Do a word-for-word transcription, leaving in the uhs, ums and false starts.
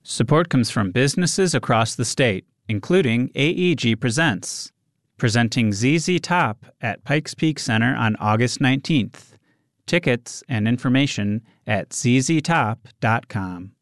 Support comes from businesses across the state, including A E G Presents, presenting Z Z Top at Pikes Peak Center on August nineteenth. Tickets and information at z z top dot com.